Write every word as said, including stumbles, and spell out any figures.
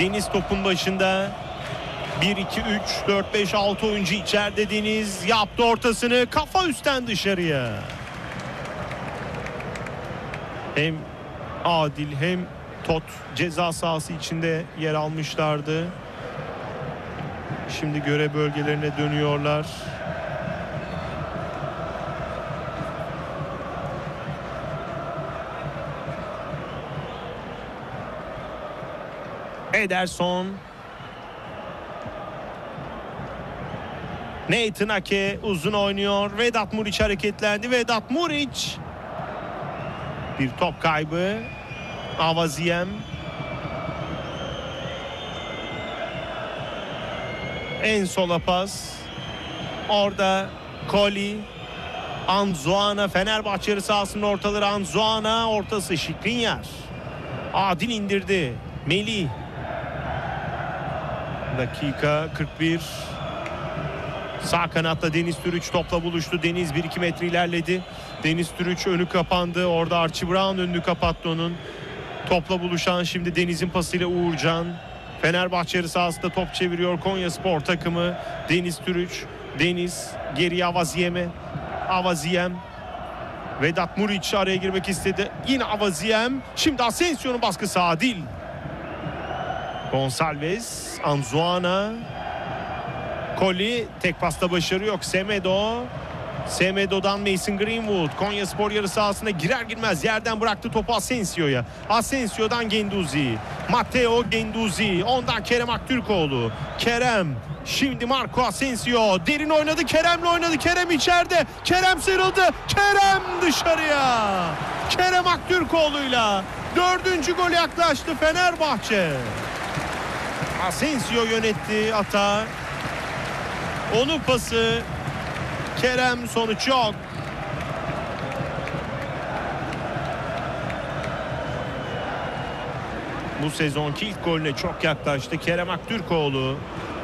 Deniz topun başında. bir, iki, üç, dört, beş, altı oyuncu içeride. Deniz yaptı ortasını. Kafa üstten dışarıya. Hem Adil hem Tot ceza sahası içinde yer almışlardı. Şimdi görev bölgelerine dönüyorlar. Ederson. Nathan Ake uzun oynuyor. Vedat Muriç hareketlendi. Vedat Muriç. Bir top kaybı. Avaziem. En sola pas. Orada Koli. Anzuana, Fenerbahçe yarı sahasının ortaları. Anzuana ortası Şikrinyar. Adil indirdi. Melih. Dakika kırk bir. Sağ kanatta Deniz Türüç topla buluştu. Deniz bir iki metre ilerledi. Deniz Türüç önü kapandı. Orada Archie Brown önünü kapattı onun. Topla buluşan şimdi Deniz'in pasıyla Uğurcan. Fenerbahçe yarı sahasında top çeviriyor Konyaspor takımı. Deniz Türüç. Deniz geriye Avaziem'e. Avaziem. Vedat Muriç araya girmek istedi. Yine Avaziem. Şimdi Asensio'nun baskısı Adil. Gonçalves. Anzuana. Koli tek pasta başarı yok. Semedo. Semedo'dan Mason Greenwood. Konyaspor yarı sahasına girer girmez yerden bıraktı topu Asensio'ya. Asensio'dan Genduzi. Matteo Genduzi. Ondan Kerem Aktürkoğlu. Kerem. Şimdi Marco Asensio. Derin oynadı. Kerem'le oynadı. Kerem içeride. Kerem sıyrıldı. Kerem dışarıya. Kerem Aktürkoğlu'yla dördüncü gol yaklaştı Fenerbahçe. Asensio yönetti atağı. Onun pası. Kerem, sonuç yok. Bu sezonki ilk golüne çok yaklaştı Kerem Aktürkoğlu.